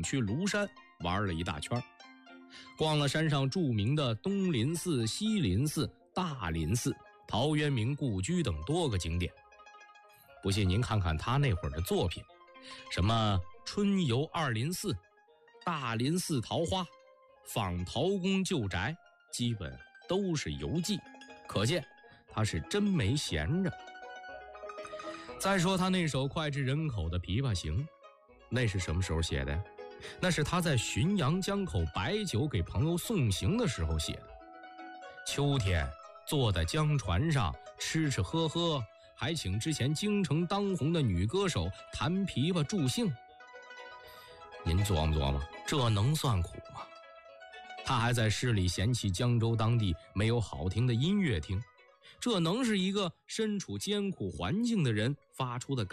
去庐山玩了一大圈，逛了山上著名的东林寺、西林寺、大林寺、陶渊明故居等多个景点。不信您看看他那会儿的作品，什么春游二林寺、大林寺桃花、访陶公旧宅，基本都是游记，可见他是真没闲着。再说他那首脍炙人口的《琵琶行》，那是什么时候写的？那是他在浔阳江口摆酒给朋友送行的时候写的。秋天坐在江船上吃吃喝喝，还请之前京城当红的女歌手弹琵琶助兴。您琢磨琢磨，这能算苦吗？他还在诗里嫌弃江州当地没有好听的音乐厅，这能是一个身处艰苦环境的人发出的